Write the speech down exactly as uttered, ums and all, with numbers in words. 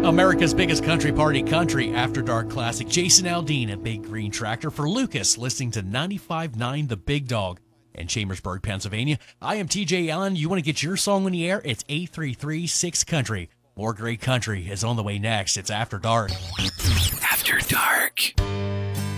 America's biggest country party, Country After Dark Classic. Jason Aldean at Big Green Tractor. For Lucas, listening to ninety-five point nine The Big Dog in Chambersburg, Pennsylvania. I am T J Allen. You want to get your song on the air? It's eight three three six country. More great country is on the way next. It's After Dark. After Dark.